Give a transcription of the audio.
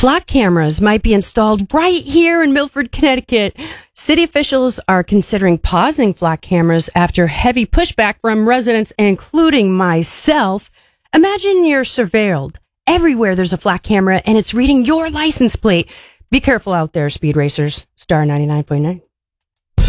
Flock cameras might be installed right here in Milford, Connecticut. City officials are considering pausing flock cameras after heavy pushback from residents, including myself. Imagine you're surveilled. Everywhere there's a flock camera and it's reading your license plate. Be careful out there, speed racers. Star 99.9.